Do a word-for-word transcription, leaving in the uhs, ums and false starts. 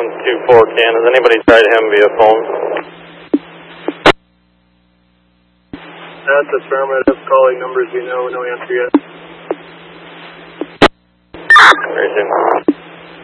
seven two four can. Has anybody tried him via phone? That's affirmative. Calling numbers we know. No answer yet. Very good.